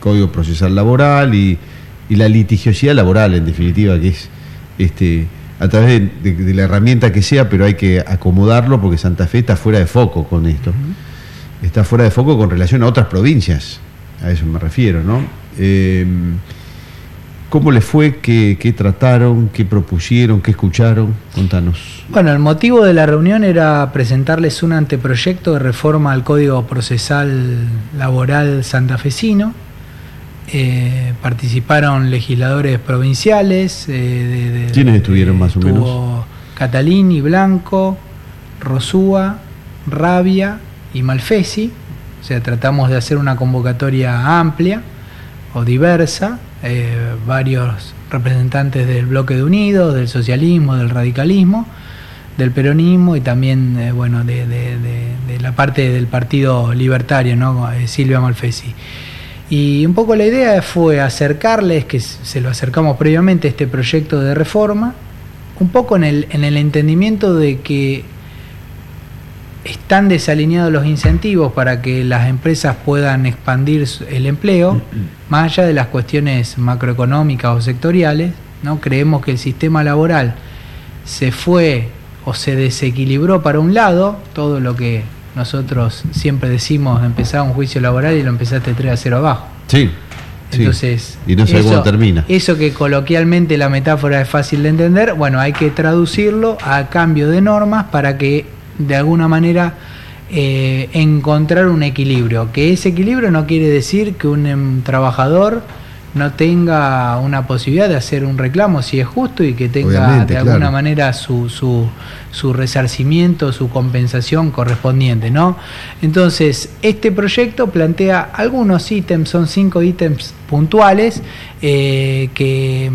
Código Procesal Laboral y la litigiosidad laboral, en definitiva, que es a través de la herramienta que sea, pero hay que acomodarlo porque Santa Fe está fuera de foco con esto. Uh-huh. Está fuera de foco con relación a otras provincias, a eso me refiero, ¿no? ¿Cómo les fue? ¿Qué trataron? ¿Qué propusieron? ¿Qué escucharon? Contanos. Bueno, el motivo de la reunión era presentarles un anteproyecto de reforma al Código Procesal Laboral santafesino. Participaron legisladores provinciales. ¿Quiénes estuvieron más o menos? Catalini, Blanco, Rosúa, Rabia y Malfesi. O sea, tratamos de hacer una convocatoria amplia o diversa. Varios representantes del Bloque de Unidos, del socialismo, del radicalismo, del peronismo y también de la parte del Partido Libertario, ¿no? Silvia Malfesi. Y un poco la idea fue acercarles, que se lo acercamos previamente, este proyecto de reforma, un poco en el entendimiento de que están desalineados los incentivos para que las empresas puedan expandir el empleo, más allá de las cuestiones macroeconómicas o sectoriales, ¿no? Creemos que el sistema laboral se fue o se desequilibró para un lado, todo lo que nosotros siempre decimos, empezar un juicio laboral y lo empezaste 3-0 abajo. Sí. Entonces, y no sé cómo termina. Eso que coloquialmente la metáfora es fácil de entender, bueno, hay que traducirlo a cambio de normas para que de alguna manera encontrar un equilibrio, que ese equilibrio no quiere decir que un trabajador no tenga una posibilidad de hacer un reclamo si es justo y que tenga de alguna manera su resarcimiento, su compensación correspondiente, ¿no? Entonces, este proyecto plantea algunos ítems, son 5 ítems puntuales que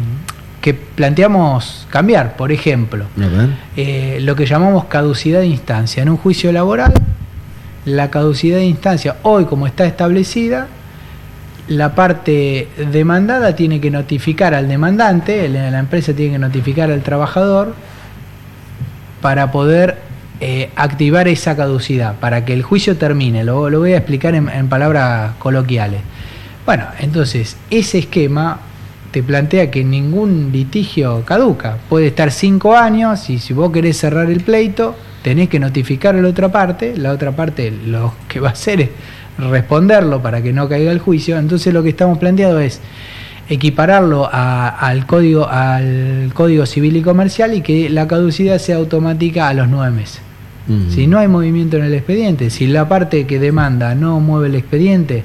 planteamos cambiar. Por ejemplo, lo que llamamos caducidad de instancia. En un juicio laboral, la caducidad de instancia, hoy como está establecida, la parte demandada tiene que notificar al demandante, la empresa tiene que notificar al trabajador para poder activar esa caducidad, para que el juicio termine. Lo voy a explicar en palabras coloquiales. Bueno, entonces, ese esquema te plantea que ningún litigio caduca. Puede estar 5 años y si vos querés cerrar el pleito, tenés que notificar a la otra parte lo que va a hacer es responderlo para que no caiga el juicio. Entonces lo que estamos planteando es equipararlo al código civil y comercial y que la caducidad sea automática a los 9 meses. Si no hay movimiento en el expediente, si la parte que demanda no mueve el expediente,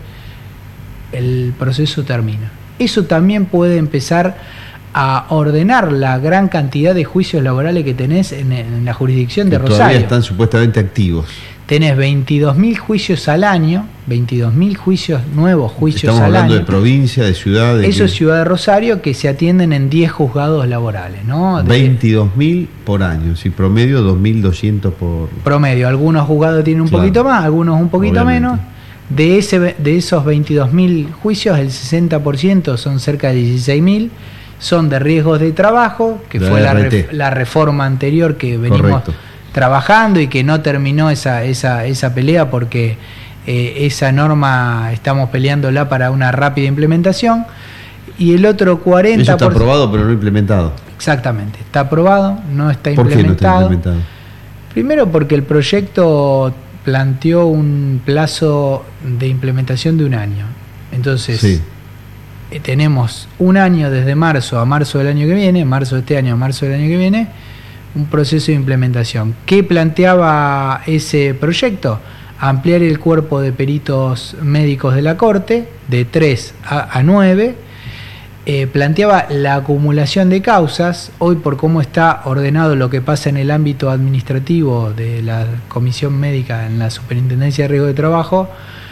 el proceso termina. Eso también puede empezar a ordenar la gran cantidad de juicios laborales que tenés en la jurisdicción de Rosario. Todavía están supuestamente activos. Tenés 22.000 juicios al año, 22.000 juicios, nuevos juicios al año. Estamos hablando de provincia, de ciudad. Eso es Ciudad de Rosario, que se atienden en 10 juzgados laborales, ¿no? 22.000 por año, si promedio 2.200 por... Promedio, algunos juzgados tienen un poquito más, algunos un poquito menos. De esos 22.000 juicios, el 60% son cerca de 16.000, son de riesgos de trabajo, que fue la reforma anterior que venimos trabajando y que no terminó esa pelea porque esa norma estamos peleándola para una rápida implementación. Y el otro 40%... Eso está aprobado pero no implementado. Exactamente, está aprobado, no está implementado. ¿Por qué no está implementado? Primero porque el proyecto planteó un plazo de implementación de 1 año. Entonces, tenemos 1 año desde marzo a marzo del año que viene, marzo de este año a marzo del año que viene, un proceso de implementación. ¿Qué planteaba ese proyecto? Ampliar el cuerpo de peritos médicos de la Corte de 3 a 9. Planteaba la acumulación de causas. Hoy, por cómo está ordenado lo que pasa en el ámbito administrativo de la Comisión Médica en la Superintendencia de Riesgo de Trabajo,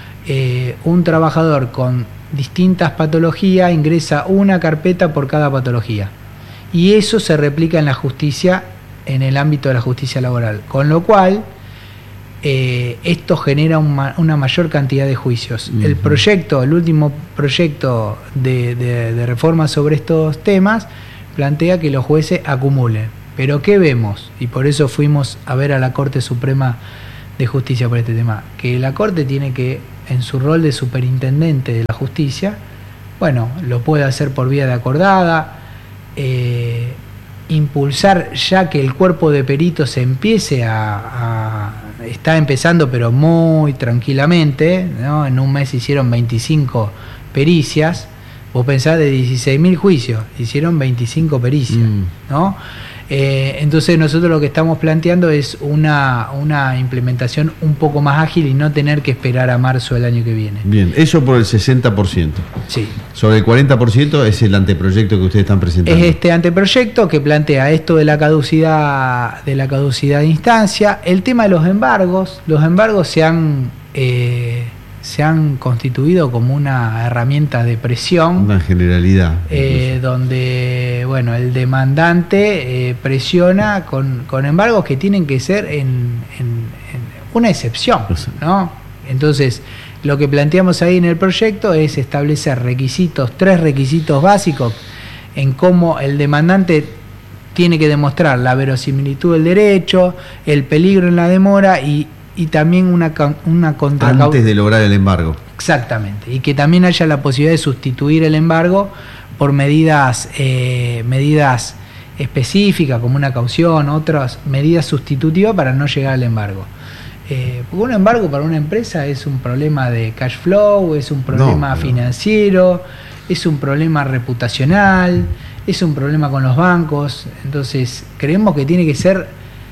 un trabajador con distintas patologías ingresa una carpeta por cada patología. Y eso se replica en la justicia, en el ámbito de la justicia laboral. Con lo cual, esto genera una mayor cantidad de juicios. El último proyecto de reforma sobre estos temas plantea que los jueces acumulen. Pero ¿qué vemos? Y por eso fuimos a ver a la Corte Suprema de Justicia por este tema. Que la Corte tiene que en su rol de superintendente de la justicia, bueno, lo puede hacer por vía de acordada, impulsar ya que el cuerpo de peritos empiece está empezando pero muy tranquilamente, ¿no? En un mes hicieron 25 pericias, vos pensás de 16.000 juicios, hicieron 25 pericias, ¿no? Entonces nosotros lo que estamos planteando es una implementación un poco más ágil y no tener que esperar a marzo del año que viene. Bien, eso por el 60%. Sí. Sobre el 40% es el anteproyecto que ustedes están presentando. Es este anteproyecto que plantea esto de la caducidad de instancia. El tema de los embargos se han constituido como una herramienta de presión. Una generalidad. Donde, bueno, el demandante presiona con embargos que tienen que ser en una excepción, ¿no? Entonces, lo que planteamos ahí en el proyecto es establecer tres requisitos básicos en cómo el demandante tiene que demostrar la verosimilitud del derecho, el peligro en la demora y también una contracaución. Antes de lograr el embargo. Exactamente. Y que también haya la posibilidad de sustituir el embargo por medidas específicas, como una caución, otras medidas sustitutivas para no llegar al embargo. Porque un embargo para una empresa es un problema de cash flow, es un problema financiero, es un problema reputacional, es un problema con los bancos. Entonces, creemos que tiene que ser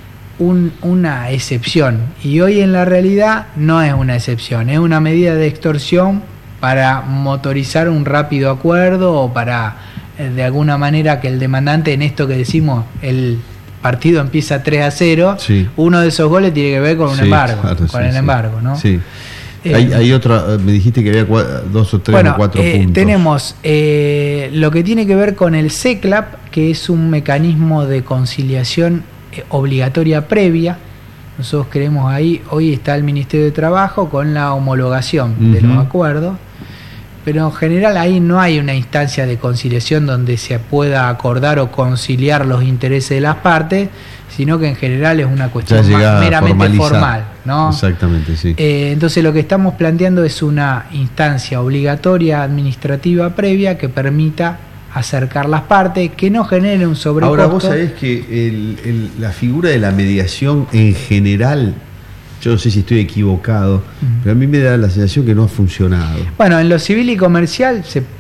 una excepción, y hoy en la realidad no es una excepción, es una medida de extorsión para motorizar un rápido acuerdo o para de alguna manera que el demandante, en esto que decimos, el partido empieza 3-0, sí. Uno de esos goles tiene que ver con un embargo, claro, con el embargo, ¿no? Sí. Hay otra, me dijiste que había 2 o 3 o 4 puntos. Tenemos lo que tiene que ver con el CECLAP, que es un mecanismo de conciliación obligatoria previa. Nosotros creemos ahí, hoy está el Ministerio de Trabajo con la homologación de los acuerdos, pero en general ahí no hay una instancia de conciliación donde se pueda acordar o conciliar los intereses de las partes, sino que en general es una cuestión meramente formal, ¿no? Exactamente, sí. Entonces lo que estamos planteando es una instancia obligatoria administrativa previa que permita acercar las partes, que no genere un sobrecosto. Ahora, vos sabés que la figura de la mediación en general, yo no sé si estoy equivocado, pero a mí me da la sensación que no ha funcionado. Bueno, en lo civil y comercial,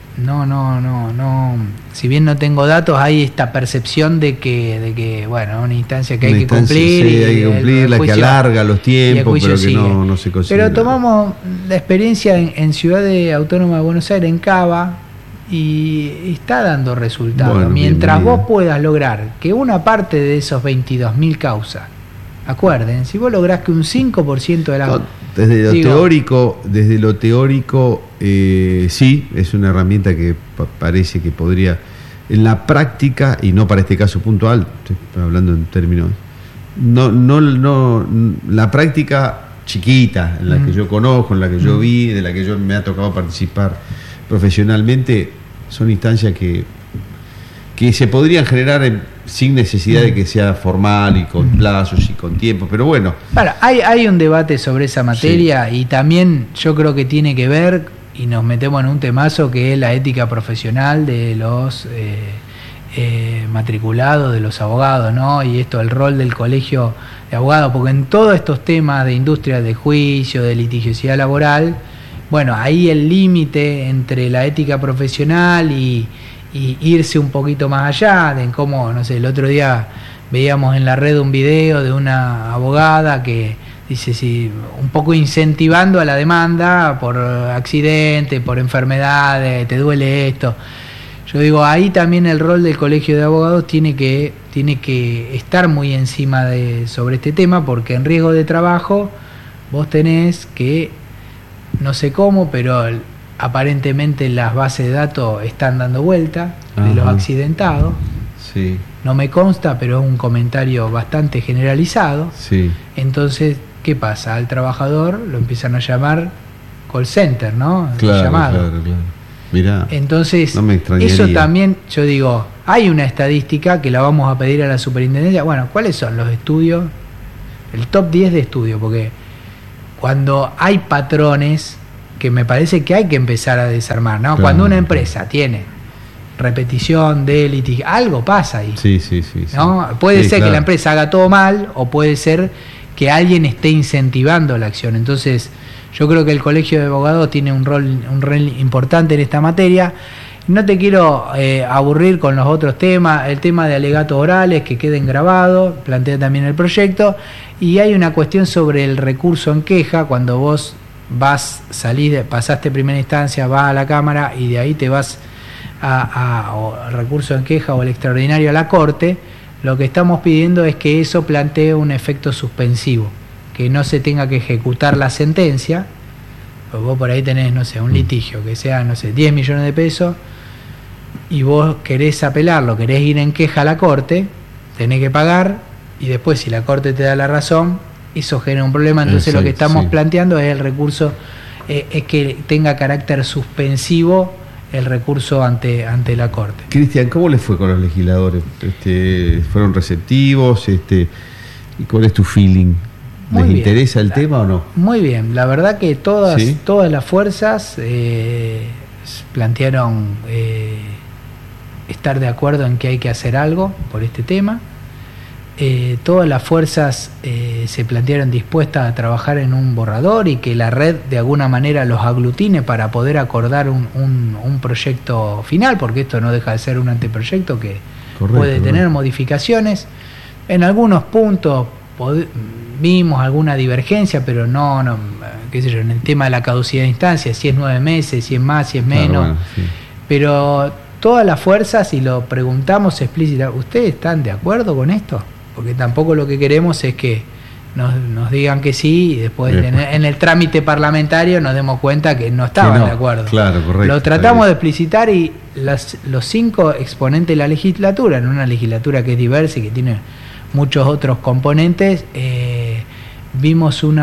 no, si bien no tengo datos, hay esta percepción de que bueno, una instancia que hay que cumplir. Sí, hay que cumplirla, que alarga los tiempos, pero que no se consigue. Pero tomamos la experiencia en Ciudad Autónoma de Buenos Aires, en Cava, y está dando resultados. Bueno, mientras vos puedas lograr que una parte de esos 22.000 causas, acuerden, si vos lográs que un 5% de la... Desde lo teórico, sí, es una herramienta que parece que podría, en la práctica, y no para este caso puntual, estoy hablando en términos, la práctica chiquita, en la que yo conozco, en la que yo vi, de la que me ha tocado participar profesionalmente, son instancias que se podrían generar sin necesidad de que sea formal y con plazos y con tiempo, pero bueno. Claro, hay un debate sobre esa materia, sí. Y también yo creo que tiene que ver, y nos metemos en un temazo, que es la ética profesional de los matriculados, de los abogados, ¿no? Y esto, el rol del colegio de abogados, porque en todos estos temas de industria de juicio, de litigiosidad laboral, bueno, ahí el límite entre la ética profesional y irse un poquito más allá, de cómo, no sé, el otro día veíamos en la red un video de una abogada que dice, sí, un poco incentivando a la demanda por accidente, por enfermedades, te duele esto. Yo digo, ahí también el rol del colegio de abogados tiene que estar muy encima sobre este tema, porque en riesgo de trabajo vos tenés que, no sé cómo, pero aparentemente las bases de datos están dando vuelta de los accidentados. Sí. No me consta, pero es un comentario bastante generalizado. Sí. Entonces, ¿qué pasa? Al trabajador lo empiezan a llamar call center, ¿no? Claro. Mirá, entonces, no me extrañaría. Eso también, yo digo, hay una estadística que la vamos a pedir a la superintendencia. Bueno, ¿cuáles son los estudios? El top 10 de estudios, porque cuando hay patrones que me parece que hay que empezar a desarmar, ¿no? Claro. Cuando una empresa tiene repetición de litigio, algo pasa ahí. Sí. ¿No? Puede Sí, ser claro. que la empresa haga todo mal, o puede ser que alguien esté incentivando la acción. Entonces, yo creo que el Colegio de Abogados tiene un rol importante en esta materia. No te quiero aburrir con los otros temas, el tema de alegatos orales que queden grabados, plantea también el proyecto, y hay una cuestión sobre el recurso en queja. Cuando vos pasaste primera instancia, vas a la Cámara y de ahí te vas al recurso en queja o el extraordinario a la Corte, lo que estamos pidiendo es que eso plantee un efecto suspensivo, que no se tenga que ejecutar la sentencia. Pues vos por ahí tenés, no sé, un litigio que sea, no sé, 10 millones de pesos, y vos querés apelarlo, querés ir en queja a la Corte, tenés que pagar, y después si la Corte te da la razón, eso genera un problema. Entonces lo que estamos planteando es el recurso, es que tenga carácter suspensivo el recurso ante la Corte. Cristian, ¿cómo les fue con los legisladores? ¿Fueron receptivos? ¿Y cuál es tu feeling? ¿Les interesa el tema o no? Muy bien, la verdad que todas las fuerzas plantearon estar de acuerdo en que hay que hacer algo por este tema. Todas las fuerzas se plantearon dispuestas a trabajar en un borrador y que la red de alguna manera los aglutine para poder acordar un proyecto final, porque esto no deja de ser un anteproyecto que puede tener modificaciones. En algunos puntos vimos alguna divergencia, pero no, qué sé yo, en el tema de la caducidad de instancia, si es 9 meses, si es más, si es menos. Claro, bueno, sí. Pero todas las fuerzas, y lo preguntamos explícitamente, ¿ustedes están de acuerdo con esto? Porque tampoco lo que queremos es que nos digan que sí y después en el trámite parlamentario nos demos cuenta que no estaban de acuerdo. Claro, correcto. Lo tratamos de explicitar, y los 5 exponentes de la legislatura, en una legislatura que es diversa y que tiene muchos otros componentes, vimos un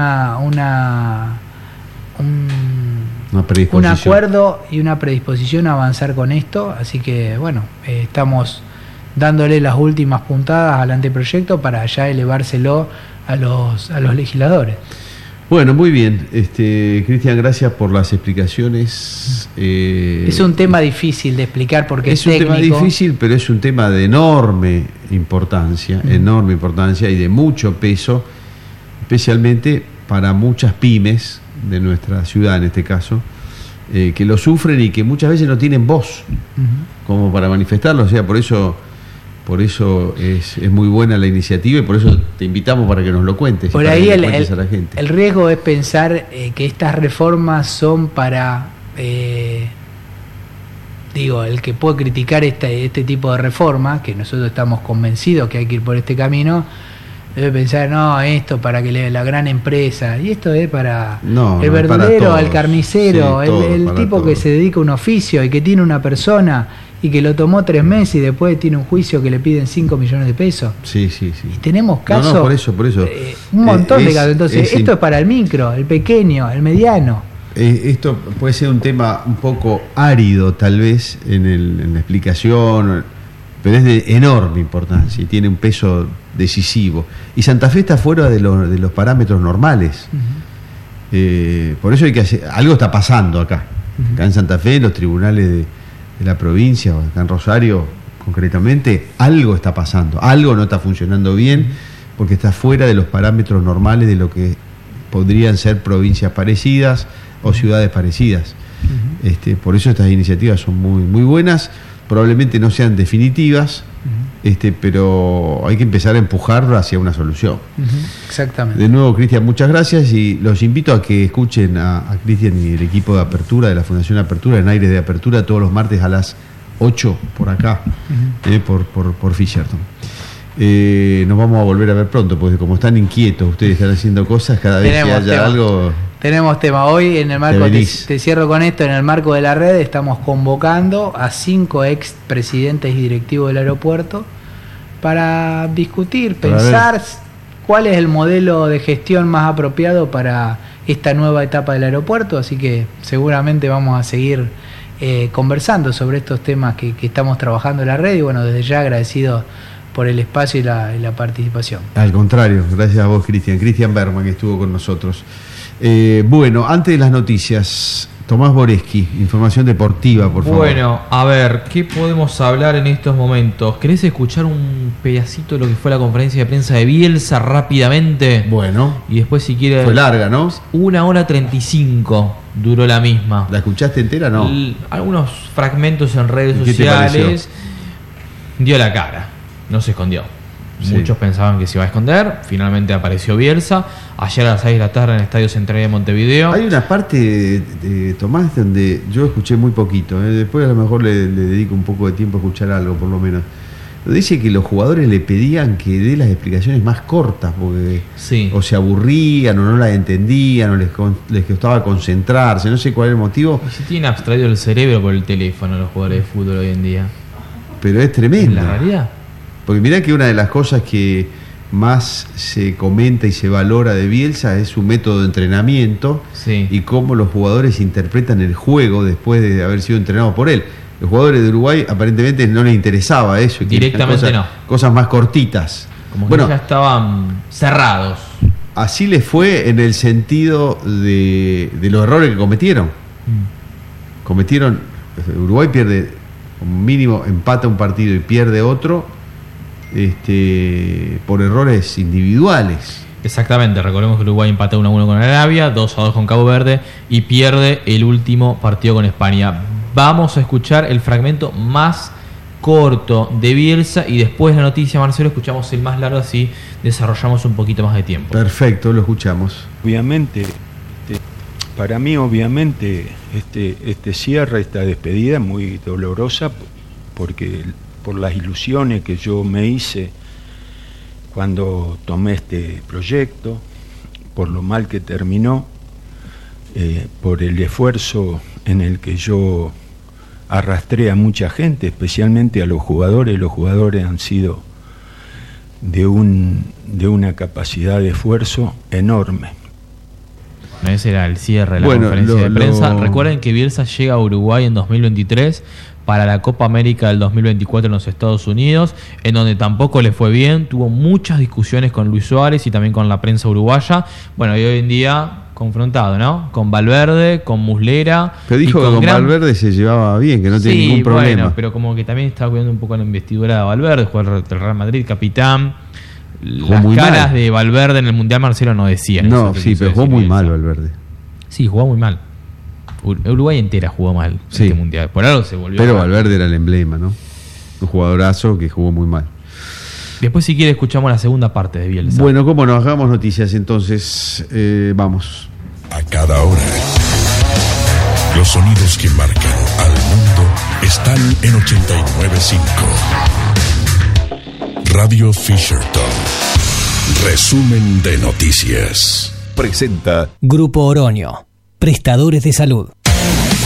acuerdo y una predisposición a avanzar con esto, así que bueno, estamos dándole las últimas puntadas al anteproyecto para ya elevárselo a los legisladores. Bueno, muy bien. Cristian, gracias por las explicaciones. Es un tema difícil de explicar porque es técnico. Es un tema difícil, pero es un tema de enorme importancia, y de mucho peso, especialmente para muchas pymes de nuestra ciudad, en este caso, que lo sufren y que muchas veces no tienen voz como para manifestarlo. O sea, por eso es muy buena la iniciativa, y por eso te invitamos para que nos lo cuentes. Por ahí a la gente. El riesgo es pensar que estas reformas son para, el que puede criticar este tipo de reforma, que nosotros estamos convencidos que hay que ir por este camino, debe pensar, no, esto para que la gran empresa, y esto es para el verdulero, el carnicero, el tipo que se dedica a un oficio y que tiene una persona y que lo tomó 3 meses y después tiene un juicio que le piden 5 millones de pesos. Sí. Y tenemos casos, por eso. Un montón de casos. Entonces, esto es para el micro, el pequeño, el mediano. Esto puede ser un tema un poco árido, tal vez, en la explicación, pero es de enorme importancia y tiene un peso decisivo. Y Santa Fe está fuera de los parámetros normales. Por eso hay que hacer. Algo está pasando acá. Acá en Santa Fe, en los tribunales de la provincia, o acá en Rosario concretamente, algo está pasando, algo no está funcionando bien, porque está fuera de los parámetros normales de lo que podrían ser provincias parecidas o ciudades parecidas. Por eso estas iniciativas son muy, muy buenas, probablemente no sean definitivas, pero hay que empezar a empujar hacia una solución. Exactamente. De nuevo, Cristian, muchas gracias, y los invito a que escuchen a Cristian y el equipo de Apertura, de la Fundación Apertura, en Aires de Apertura, todos los martes a las 8 por acá, por Fisherton. Nos vamos a volver a ver pronto, porque como están inquietos, ustedes están haciendo cosas, cada vez que haya algo... Tenemos tema. Hoy, en el marco, te cierro con esto, en el marco de la red estamos convocando a 5 ex presidentes y directivos del aeropuerto para discutir, pensar cuál es el modelo de gestión más apropiado para esta nueva etapa del aeropuerto, así que seguramente vamos a seguir conversando sobre estos temas que estamos trabajando en la red, y bueno, desde ya agradecido por el espacio y la participación. Al contrario, gracias a vos, Cristian Berman, que estuvo con nosotros. Bueno, antes de las noticias, Tomás Boreschi, información deportiva, por favor. Bueno, a ver, ¿qué podemos hablar en estos momentos? ¿Querés escuchar un pedacito de lo que fue la conferencia de prensa de Bielsa rápidamente? Bueno. Y después, si quieres... Fue larga, ¿no? 1:35 duró la misma. ¿La escuchaste entera? No. Algunos fragmentos en redes sociales. Dio la cara, no se escondió. Sí. Muchos pensaban que se iba a esconder, finalmente apareció Bielsa. Ayer a las 6 de la tarde en el Estadio Central de Montevideo. Hay una parte, Tomás, donde yo escuché muy poquito, después a lo mejor le dedico un poco de tiempo a escuchar algo, por lo menos. Dice que los jugadores le pedían que dé las explicaciones más cortas, porque o se aburrían, o no las entendían, o les costaba concentrarse, no sé cuál es el motivo. Y se tienen abstraído el cerebro por el teléfono los jugadores de fútbol hoy en día. Pero es tremendo. ¿En la realidad? Porque mirá que una de las cosas que más se comenta y se valora de Bielsa es su método de entrenamiento y cómo los jugadores interpretan el juego después de haber sido entrenados por él. Los jugadores de Uruguay aparentemente no les interesaba eso. Directamente cosas más cortitas. Como que ya estaban cerrados. Así les fue en el sentido de los errores que cometieron. Uruguay pierde, como mínimo empata un partido y pierde otro por errores individuales. Exactamente, recordemos que Uruguay empató 1-1 con Arabia, 2-2 con Cabo Verde y pierde el último partido con España. Vamos a escuchar el fragmento más corto de Bielsa y después de la noticia, Marcelo, escuchamos el más largo, así desarrollamos un poquito más de tiempo. Perfecto, lo escuchamos. Obviamente, para mí obviamente este cierre, esta despedida es muy dolorosa porque por las ilusiones que yo me hice cuando tomé este proyecto, por lo mal que terminó, por el esfuerzo en el que yo arrastré a mucha gente, especialmente a los jugadores. Los jugadores han sido de una capacidad de esfuerzo enorme. Ese era el cierre de la conferencia de prensa. Recuerden que Bielsa llega a Uruguay en 2023 para la Copa América del 2024 en los Estados Unidos, en donde tampoco le fue bien, tuvo muchas discusiones con Luis Suárez y también con la prensa uruguaya. Bueno, y hoy en día confrontado, ¿no? Con Valverde, con Muslera. Pero dijo que con Valverde se llevaba bien, que no tenía ningún problema. Bueno, pero como que también estaba cuidando un poco la investidura de Valverde, jugador del Real Madrid, capitán. Las caras de Valverde en el Mundial, Marcelo, no decían. No, sí, pero jugó muy mal Valverde. Sí, jugó muy mal. Uruguay entera jugó mal este Mundial. Por algo se volvió. Pero Valverde era el emblema, ¿no? Un jugadorazo que jugó muy mal. Después, si quiere, escuchamos la segunda parte de Bielsa. Bueno, cómo no, hagamos noticias entonces. Vamos. A cada hora, los sonidos que marcan al mundo están en 89.5. Radio Fisherton. Resumen de noticias. Presenta Grupo Oroño. Prestadores de salud.